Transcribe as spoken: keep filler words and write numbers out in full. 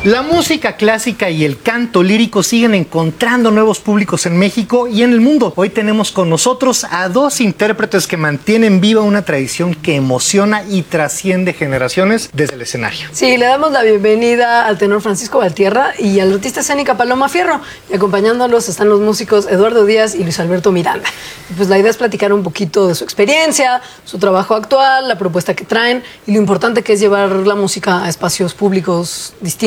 La música clásica y el canto lírico siguen encontrando nuevos públicos en México y en el mundo. Hoy tenemos con nosotros a dos intérpretes que mantienen viva una tradición que emociona y trasciende generaciones desde el escenario. Sí, le damos la bienvenida al tenor Francisco Valtierra y a la artista escénica Paloma Fierro. Y acompañándolos están los músicos Eduardo Díaz y Luis Alberto Miranda. Pues la idea es platicar un poquito de su experiencia, su trabajo actual, la propuesta que traen y lo importante que es llevar la música a espacios públicos distintos.